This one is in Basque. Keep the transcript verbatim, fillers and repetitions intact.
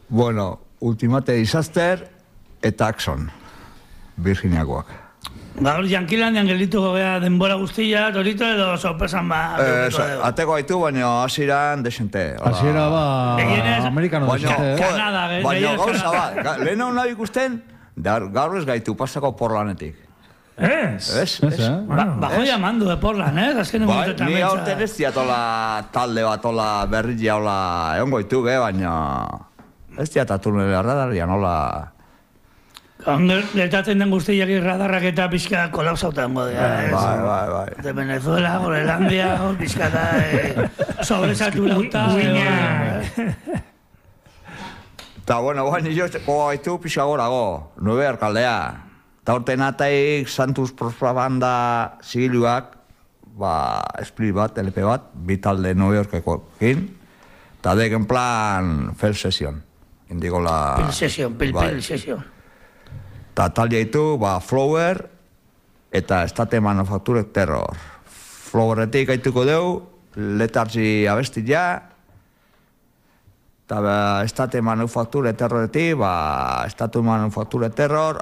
Bueno, Ultimate Disaster eta Axon, Virginiakoak. Gaur Jankilandian gelituko gea denbora guztia, torito edo sorpresan ba... Ateko gaitu, baina hasiran desente. Hasiera ba... Amerikano desente. Kanada, baina gauza ba, lehen hau nahi ikusten, gaur ez gaitu pasako Portlandetik. Ez? Ez, ez. Bajo jamandu, eh, Portland, ez? Azken egun Bai, ni aurten ez diatola talde bat, ola berria, ola egon goitu, baina ez diatatu nire radarrian, ola... Gertatzen den guztiak radarrak eta pixka kolapsautan godea. Bai, bai, bai. De Venezuela, Groenlandia, pixka da sobresatu lauta. Eta, bueno, guain nio gaitu pixka gorago, Nueve Alkaldea. Eta orten ataik Santos Propaganda zigiluak, ba, split bat, L P bat, bitalde New Yorkekoekin, eta deken plan Fail Session. Indigo la... Pil Session, pil, pil Session. Eta talde ditu, ba, Flower eta Estate Manufacture Terror. Flowerretik gaituko deu, Lethargy abestia, eta ba, Estate Manufacture Terroretik, ba, Estate Manufacture Terror,